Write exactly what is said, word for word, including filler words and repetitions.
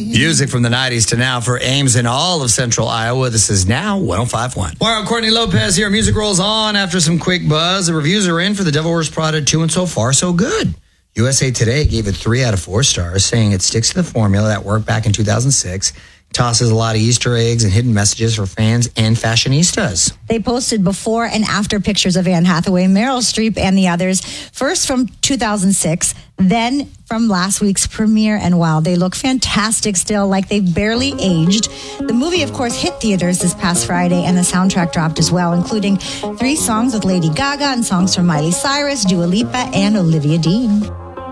Music from the nineties to now for Ames in all of central Iowa. This is now one oh five point one. Wow, Courtney Lopez here. Music rolls on after some quick buzz. The reviews are in for The Devil Wears Prada two, and so far, so good. U S A Today gave it three out of four stars, saying it sticks to the formula that worked back in two thousand six. Tosses a lot of Easter eggs and hidden messages for fans and fashionistas. They posted before and after pictures of Anne Hathaway, Meryl Streep, and the others. First from two thousand six, then from last week's premiere. And wow, they look fantastic still, like they've barely aged. The movie, of course, hit theaters this past Friday, and the soundtrack dropped as well, including three songs with Lady Gaga and songs from Miley Cyrus, Dua Lipa, and Olivia Dean.